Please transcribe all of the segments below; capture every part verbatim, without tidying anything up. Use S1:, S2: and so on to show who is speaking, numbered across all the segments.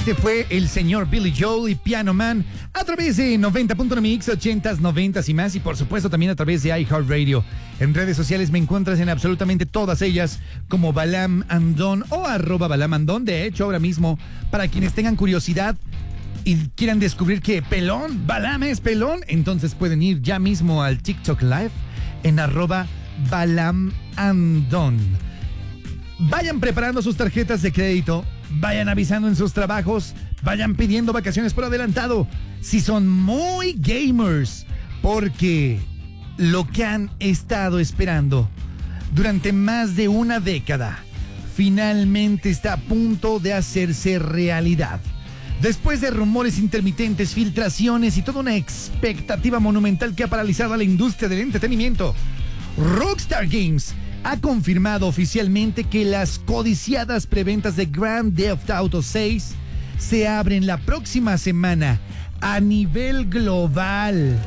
S1: Este fue el señor Billy Joel y Piano Man a través de noventa punto uno Mix, ochentas, noventas y más, y por supuesto también a través de iHeartRadio. En redes sociales me encuentras en absolutamente todas ellas como Balam Andón o arroba Balam Andón. De hecho, ahora mismo, para quienes tengan curiosidad y quieran descubrir que pelón, Balam es pelón, entonces pueden ir ya mismo al TikTok Live en arroba Balam Andón. Vayan preparando sus tarjetas de crédito, vayan avisando en sus trabajos, vayan pidiendo vacaciones por adelantado si son muy gamers, porque lo que han estado esperando durante más de una década finalmente está a punto de hacerse realidad. Después de rumores intermitentes, filtraciones y toda una expectativa monumental que ha paralizado a la industria del entretenimiento, Rockstar Games ha confirmado oficialmente que las codiciadas preventas de Grand Theft Auto seis se abren la próxima semana a nivel global.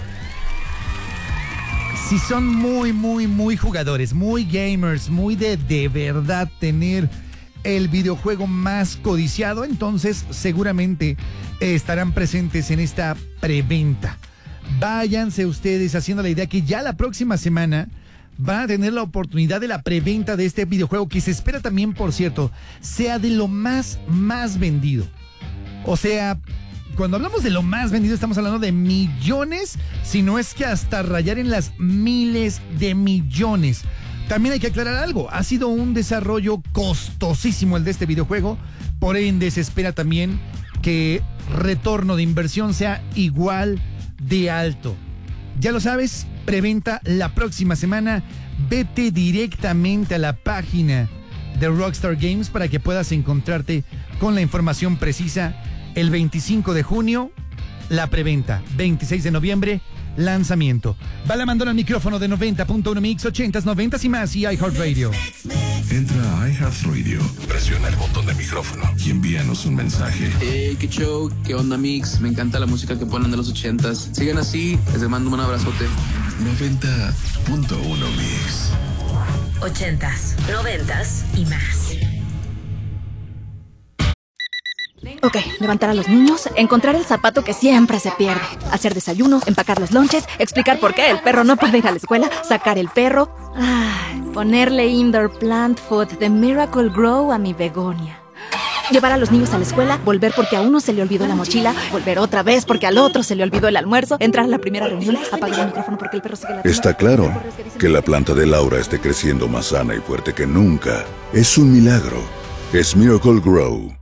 S1: Si son muy, muy, muy jugadores, muy gamers, muy de de verdad tener el videojuego más codiciado, entonces seguramente estarán presentes en esta preventa. Váyanse ustedes haciendo la idea que ya la próxima semana van a tener la oportunidad de la preventa de este videojuego, que se espera también, por cierto, sea de lo más, más vendido. O sea, cuando hablamos de lo más vendido, estamos hablando de millones, si no es que hasta rayar en las miles de millones. También hay que aclarar algo, ha sido un desarrollo costosísimo el de este videojuego, por ende se espera también que retorno de inversión sea igual de alto. Ya lo sabes, preventa la próxima semana. Vete directamente a la página de Rockstar Games para que puedas encontrarte con la información precisa. El veinticinco de junio, la preventa. veintiséis de noviembre, lanzamiento. Balam Andón al micrófono de noventa punto uno Mix, ochentas, noventas y más, y iHeartRadio.
S2: Entra a iHeartRadio, presiona el botón de micrófono y envíanos un mensaje.
S3: Hey, qué show, qué onda, Mix. Me encanta la música que ponen de los ochentas. Sigan así, les mando un abrazote.
S2: noventa punto uno Mix.
S4: Ochentas, noventas y más.
S5: Ok, levantar a los niños, encontrar el zapato que siempre se pierde, hacer desayuno, empacar los lonches, explicar por qué el perro no puede ir a la escuela, sacar el perro, ay, ponerle indoor plant food de Miracle Grow a mi begonia. Llevar a los niños a la escuela, volver porque a uno se le olvidó la mochila, volver otra vez porque al otro se le olvidó el almuerzo, entrar a la primera reunión, apagar el micrófono porque el perro sigue la...
S2: Está claro que la planta de Laura esté creciendo más sana y fuerte que nunca. Es un milagro. Es Miracle Grow.